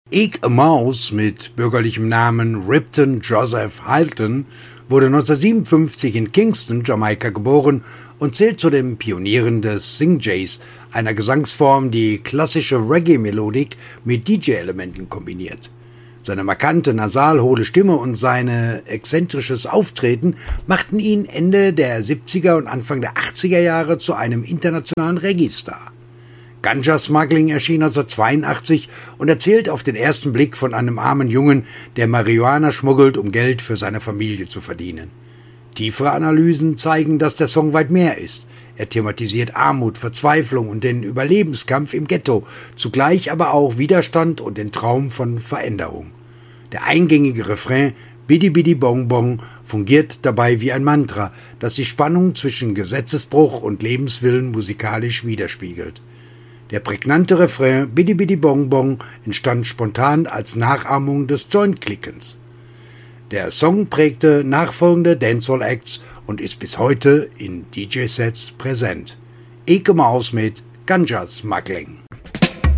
Ik a Mouse mit bürgerlichem Namen Ripton Joseph Halton wurde 1957 in Kingston, Jamaika geboren und zählt zu den Pionieren des Sing-Jays, einer Gesangsform, die klassische Reggae-Melodik mit DJ-Elementen kombiniert. Seine markante, nasal-hohle Stimme und sein exzentrisches Auftreten machten ihn Ende der 70er und Anfang der 80er Jahre zu einem internationalen Reggae-Star. Ganja Smuggling erschien 1982 und erzählt auf den ersten Blick von einem armen Jungen, der Marihuana schmuggelt, um Geld für seine Familie zu verdienen. Tiefere Analysen zeigen, dass der Song weit mehr ist. Er thematisiert Armut, Verzweiflung und den Überlebenskampf im Ghetto, zugleich aber auch Widerstand und den Traum von Veränderung. Der eingängige Refrain Bidi Bidi Bong Bong fungiert dabei wie ein Mantra, das die Spannung zwischen Gesetzesbruch und Lebenswillen musikalisch widerspiegelt. Der prägnante Refrain Bidi Bidi Bong Bong entstand spontan als Nachahmung des Joint-Klickens. Der Song prägte nachfolgende Dancehall-Acts und ist bis heute in DJ-Sets präsent. Ik a Mouse mit Ganja Smuggling.